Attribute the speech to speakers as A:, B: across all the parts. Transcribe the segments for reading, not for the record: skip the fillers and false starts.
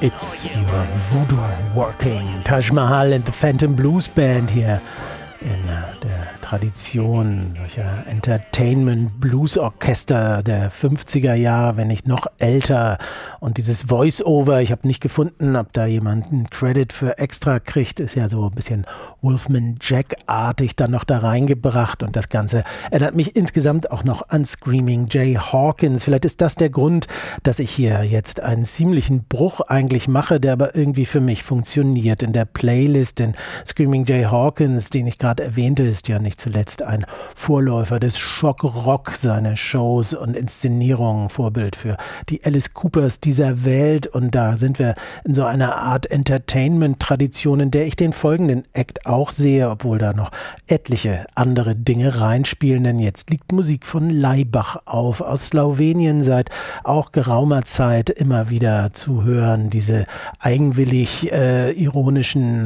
A: It's your voodoo working. Taj Mahal and the Phantom Blues Band hier in der Tradition solcher Entertainment-Blues-Orchester der 50er Jahre, wenn nicht noch älter. Und dieses Voice-Over, ich habe nicht gefunden, ob da jemand einen Credit für extra kriegt, ist ja so ein bisschen Wolfman Jack-artig dann noch da reingebracht. Und das Ganze erinnert mich insgesamt auch noch an Screaming Jay Hawkins. Vielleicht ist das der Grund, dass ich hier jetzt einen ziemlichen Bruch eigentlich mache, der aber irgendwie für mich funktioniert in der Playlist. Denn Screaming Jay Hawkins, den ich gerade erwähnte, ist ja nicht zuletzt ein Vorläufer des Shock-Rock, seine Shows und Inszenierungen, Vorbild für die Alice Coopers dieser Welt. Und da sind wir in so einer Art Entertainment-Tradition, in der ich den folgenden Act auch sehe, obwohl da noch etliche andere Dinge reinspielen. Denn jetzt liegt Musik von Laibach auf, aus Slowenien, seit auch geraumer Zeit immer wieder zu hören. Diese eigenwillig ironischen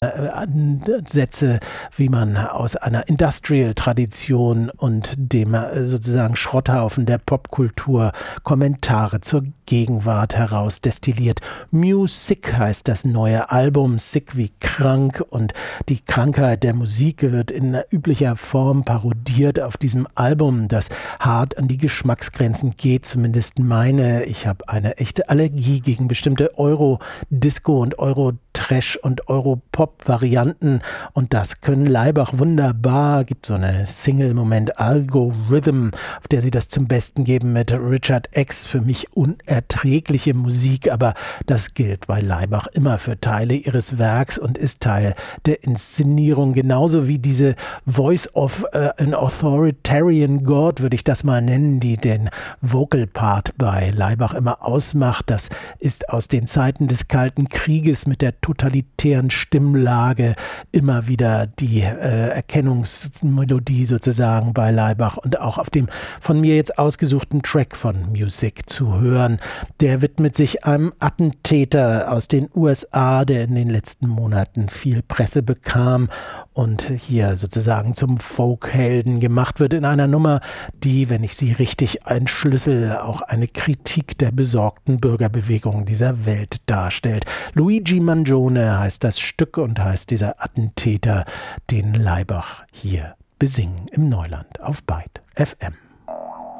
A: Sätze, wie man aus einer Industrial-Tradition und dem sozusagen Schrotthaufen der Popkultur Kommentare zur Gegenwart heraus destilliert. Music heißt das neue Album, sick wie krank, und die Krankheit der Musik wird in üblicher Form parodiert auf diesem Album, das hart an die Geschmacksgrenzen geht, zumindest meine. Ich habe eine echte Allergie gegen bestimmte Euro-Disco und Euro-Trash und Euro-Pop-Varianten, und das können Laibach wunderbar. Gibt so eine Single-Moment Algorithm, auf der sie das zum Besten geben mit Richard X. Für mich unerträgliche Musik, aber das gilt bei Laibach immer für Teile ihres Werks und ist Teil der Inszenierung. Genauso wie diese Voice of an Authoritarian God, würde ich das mal nennen, die den Vocal Part bei Laibach immer ausmacht. Das ist aus den Zeiten des Kalten Krieges mit der totalitären Stimmlage immer wieder die Erkennungsmelodie sozusagen bei Laibach und auch auf dem von mir jetzt ausgesuchten Track von Music zu hören. Der widmet sich einem Attentäter aus den USA, der in den letzten Monaten viel Presse bekam und hier sozusagen zum Folkhelden gemacht wird in einer Nummer, die, wenn ich sie richtig entschlüssel, auch eine Kritik der besorgten Bürgerbewegung dieser Welt darstellt. Luigi Mangione heißt das Stück und heißt dieser Attentäter, den Laibach hier besingen im Neuland auf Byte FM.